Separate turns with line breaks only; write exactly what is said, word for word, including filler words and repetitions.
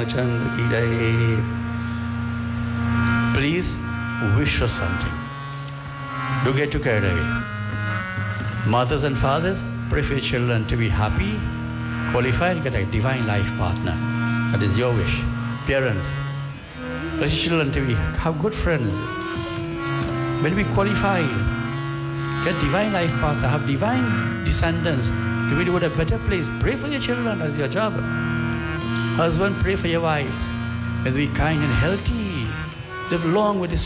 Ramachandra ki jai. Please wish for something. Do get too carried away. Mothers and fathers, pray for your children to be happy, qualified, get a divine life partner. That is your wish. Parents, pray for your children to be, have good friends, but be qualified, get divine life partner, have divine descendants, to be to a better place. Pray for your children, that is your job. Husband, pray for your wives, and be kind and healthy. Live long with this